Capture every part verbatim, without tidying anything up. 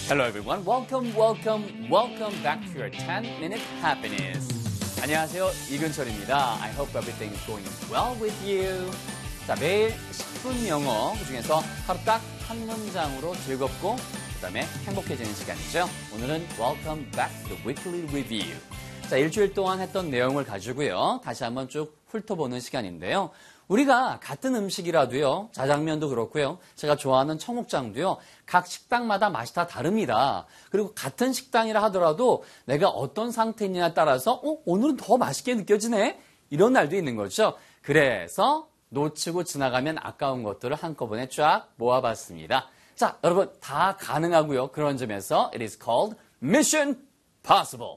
Hello everyone. Welcome, welcome, welcome back to your ten minute happiness. 안녕하세요. 이근철입니다. I hope everything is going well with you. 자, 매일 십 분 영어, 그 중에서 하루 딱 한 문장으로 즐겁고 그 다음에 행복해지는 시간이죠. 오늘은 Welcome back to the weekly review. 자, 일주일 동안 했던 내용을 가지고요. 다시 한번 쭉 훑어보는 시간인데요. 우리가 같은 음식이라도요, 자장면도 그렇고요, 제가 좋아하는 청국장도요, 각 식당마다 맛이 다 다릅니다. 그리고 같은 식당이라 하더라도 내가 어떤 상태냐에 따라서 어, 오늘은 더 맛있게 느껴지네? 이런 날도 있는 거죠. 그래서 놓치고 지나가면 아까운 것들을 한꺼번에 쫙 모아봤습니다. 자, 여러분 다 가능하고요. 그런 점에서 it is called Mission Possible.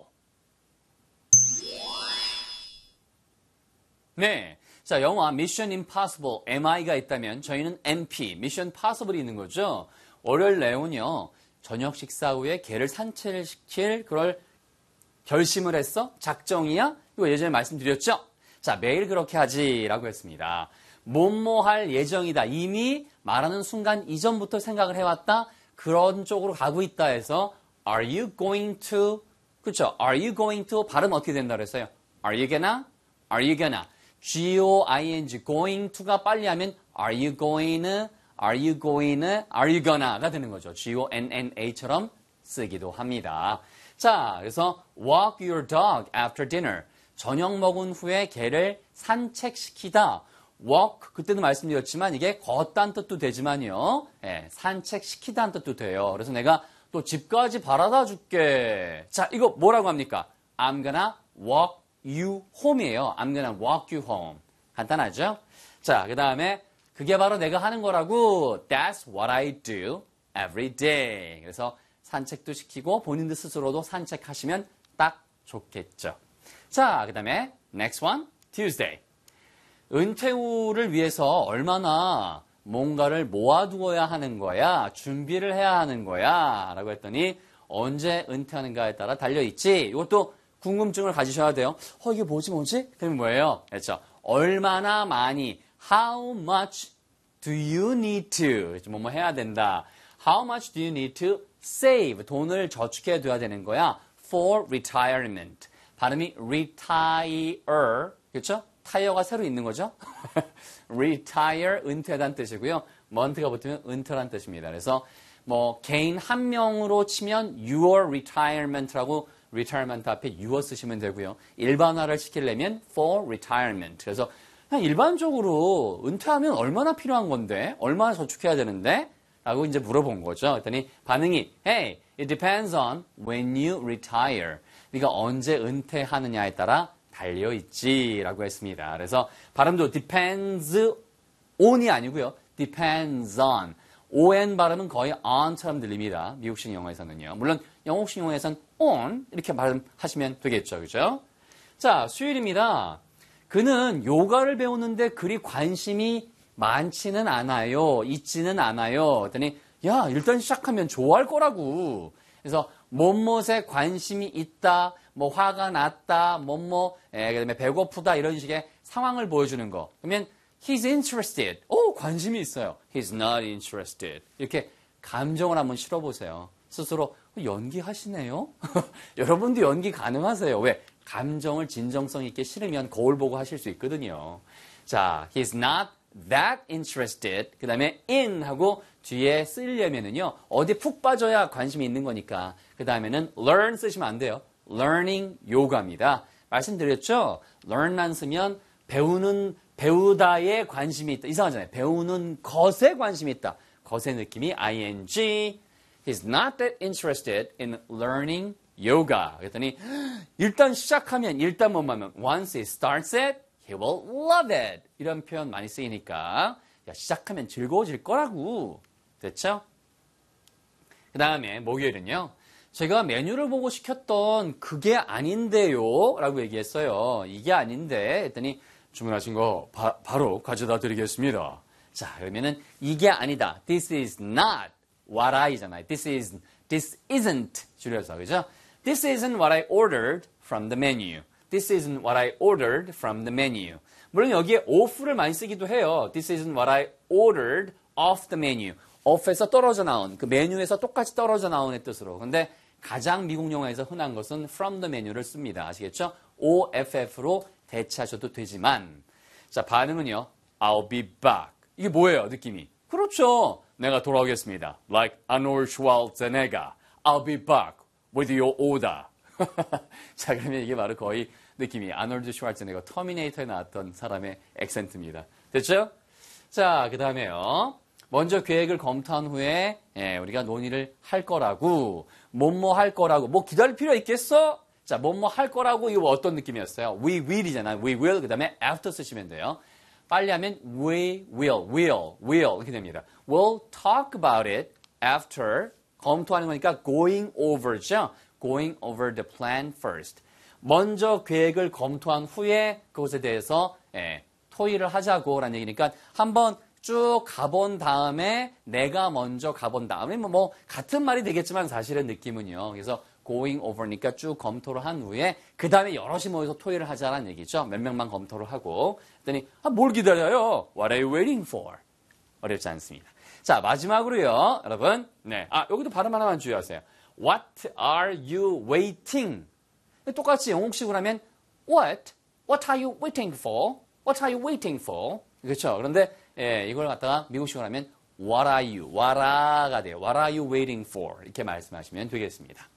네. 자, 영화 Mission Impossible, 엠아이가 있다면 저희는 엠피, Mission Possible이 있는 거죠. 월요일 내용은요, 저녁 식사 후에 개를 산책시킬 그럴 결심을 했어? 작정이야? 이거 예전에 말씀드렸죠? 자, 매일 그렇게 하지라고 했습니다. 뭐뭐 할 예정이다. 이미 말하는 순간 이전부터 생각을 해왔다. 그런 쪽으로 가고 있다 해서 Are you going to? 그렇죠? Are you going to? 발음 어떻게 된다 그랬어요? Are you gonna? Are you gonna? G-O-I-N-G, going to가 빨리 하면 Are you going? Are you going? Are you gonna?가 되는 거죠. G-O-N-N-A처럼 쓰기도 합니다. 자, 그래서 walk your dog after dinner. 저녁 먹은 후에 개를 산책시키다. walk, 그때도 말씀드렸지만 이게 걷다는 뜻도 되지만요. 예, 산책시키다는 뜻도 돼요. 그래서 내가 또 집까지 바라다 줄게. 자, 이거 뭐라고 합니까? I'm gonna walk you home이에요. I'm gonna walk you home. 간단하죠? 자, 그 다음에 그게 바로 내가 하는 거라고 That's what I do every day. 그래서 산책도 시키고 본인들 스스로도 산책하시면 딱 좋겠죠. 자, 그 다음에 next one, Tuesday. 은퇴 후를 위해서 얼마나 뭔가를 모아두어야 하는 거야? 준비를 해야 하는 거야? 라고 했더니 언제 은퇴하는가에 따라 달려있지? 이것도 궁금증을 가지셔야 돼요. 어, 이게 뭐지, 뭐지? 그러면 뭐예요? 그렇죠. 얼마나 많이, how much do you need to? 뭐뭐 해야 된다. How much do you need to save? 돈을 저축해 둬야 되는 거야. For retirement. 발음이 retire, 그렇죠? 타이어가 새로 있는 거죠? retire, 은퇴하다는 뜻이고요. month가 붙으면 은퇴라는 뜻입니다. 그래서 뭐 개인 한 명으로 치면 your retirement라고 retirement 앞에 your 쓰시면 되고요. 일반화를 시키려면 for retirement. 그래서 그냥 일반적으로 은퇴하면 얼마나 필요한 건데? 얼마나 저축해야 되는데? 라고 이제 물어본 거죠. 그랬더니 반응이 Hey, it depends on when you retire. 네가 언제 은퇴하느냐에 따라 달려있지 라고 했습니다. 그래서 발음도 depends on이 아니고요. depends on. on 발음은 거의 on처럼 들립니다. 미국식 영어에서는요. 물론 영국식 영어에서는 on 이렇게 발음하시면 되겠죠. 그죠? 자, 수요일입니다. 그는 요가를 배우는데 그리 관심이 많지는 않아요. 있지는 않아요. 그랬더니 야, 일단 시작하면 좋아할 거라고. 그래서 뭐뭇에 관심이 있다, 뭐 화가 났다, 뭐뭐, 예, 그다음에 배고프다 이런 식의 상황을 보여주는 거. 그러면 he's interested. 오, 관심이 있어요. He's not interested. 이렇게 감정을 한번 실어보세요. 스스로 연기하시네요. 여러분도 연기 가능하세요. 왜? 감정을 진정성 있게 실으면 거울 보고 하실 수 있거든요. 자, he's not that interested. 그 다음에 in 하고 뒤에 쓰려면은요, 어디 푹 빠져야 관심이 있는 거니까. 그 다음에는 learn 쓰시면 안 돼요. learning 요가입니다. 말씀드렸죠? learn만 쓰면 배우는, 배우다에 관심이 있다. 이상하잖아요. 배우는 것에 관심이 있다. 것의 느낌이 ing. He's not that interested in learning yoga. 그랬더니 일단 시작하면, 일단 뭐만 하면 once he starts it, he will love it. 이런 표현 많이 쓰이니까 야, 시작하면 즐거워질 거라고. 됐죠? 그 다음에 목요일은요. 제가 메뉴를 보고 시켰던 그게 아닌데요 라고 얘기했어요. 이게 아닌데 했더니 주문하신 거 바, 바로 가져다 드리겠습니다. 자, 그러면은 이게 아니다. This is not what I잖아요. This is, this isn't 줄여서, 그죠? This isn't what I ordered from the menu. This isn't what I ordered from the menu. 물론 여기에 off를 많이 쓰기도 해요. This isn't what I ordered off the menu. off에서 떨어져 나온, 그 메뉴에서 똑같이 떨어져 나온의 뜻으로. 근데 가장 미국 영화에서 흔한 것은 from the menu를 씁니다. 아시겠죠? 오에프에프로 대체하셔도 되지만, 자, 반응은요, I'll be back. 이게 뭐예요, 느낌이? 그렇죠. 내가 돌아오겠습니다. Like Arnold Schwarzenegger. I'll be back with your order. 자, 그러면 이게 바로 거의 느낌이 아놀드 슈왈츠네거 터미네이터에 나왔던 사람의 액센트입니다. 됐죠? 자, 그 다음에요. 먼저 계획을 검토한 후에 예, 우리가 논의를 할 거라고, 뭐뭐 할 거라고, 뭐 기다릴 필요 있겠어? 자, 뭐뭐 할 거라고, 이거 어떤 느낌이었어요? We will이잖아요. We will, 그 다음에 after 쓰시면 돼요. 빨리 하면 we will, will, will 이렇게 됩니다. We'll talk about it after, 검토하는 거니까 going over죠. Going over the plan first. 먼저 계획을 검토한 후에 그것에 대해서 예, 토의를 하자고라는 얘기니까 한번 쭉 가본 다음에 내가 먼저 가본 다음에 뭐, 뭐 같은 말이 되겠지만 사실은 느낌은요. 그래서 going over니까 쭉 검토를 한 후에 그 다음에 여럿이 모여서 토의를 하자라는 얘기죠. 몇 명만 검토를 하고 그랬더니 아, 뭘 기다려요? What are you waiting for? 어렵지 않습니다. 자, 마지막으로요. 여러분. 네. 아, 여기도 발음 하나만 주의하세요. What are you waiting? 똑같이 영국식으로 하면 What? What are you waiting for? What are you waiting for? 그렇죠. 그런데 예, 이걸 갖다가 미국식으로 하면 What are you? What가 돼요. What are you waiting for? 이렇게 말씀하시면 되겠습니다.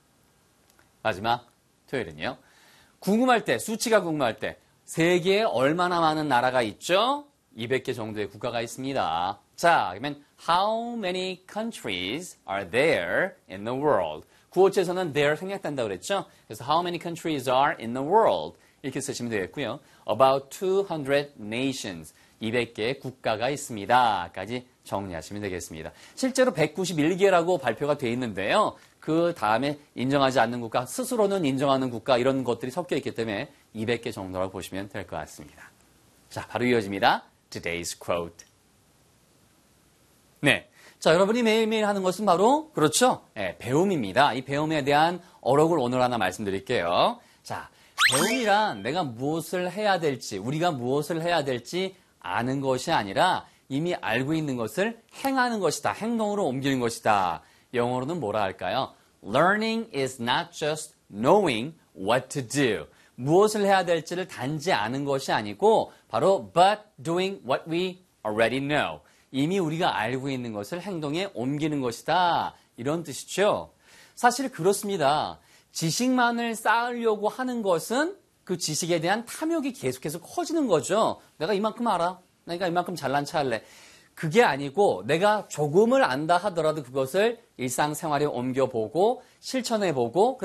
마지막 토요일은요. 궁금할 때, 수치가 궁금할 때 세계에 얼마나 많은 나라가 있죠? 이백 개 정도의 국가가 있습니다. 자, 그러면 How many countries are there in the world? 구호체에서는 there 생략된다고 그랬죠? 그래서 How many countries are in the world? 이렇게 쓰시면 되겠고요. About two hundred nations. 이백 개의 국가가 있습니다. 까지 정리하시면 되겠습니다. 실제로 백구십일 개라고 발표가 되어 있는데요. 그 다음에 인정하지 않는 국가, 스스로는 인정하는 국가 이런 것들이 섞여 있기 때문에 이백 개 정도라고 보시면 될 것 같습니다. 자, 바로 이어집니다. Today's quote. 네. 자, 여러분이 매일매일 하는 것은 바로, 그렇죠? 네, 배움입니다. 이 배움에 대한 어록을 오늘 하나 말씀드릴게요. 자, 배움이란 내가 무엇을 해야 될지, 우리가 무엇을 해야 될지 아는 것이 아니라 이미 알고 있는 것을 행하는 것이다. 행동으로 옮기는 것이다. 영어로는 뭐라 할까요? Learning is not just knowing what to do. 무엇을 해야 될지를 단지 아는 것이 아니고 바로 but doing what we already know. 이미 우리가 알고 있는 것을 행동에 옮기는 것이다. 이런 뜻이죠. 사실 그렇습니다. 지식만을 쌓으려고 하는 것은 그 지식에 대한 탐욕이 계속해서 커지는 거죠. 내가 이만큼 알아. 내가 이만큼 잘난 체 할래. 그게 아니고 내가 조금을 안다 하더라도 그것을 일상생활에 옮겨보고 실천해보고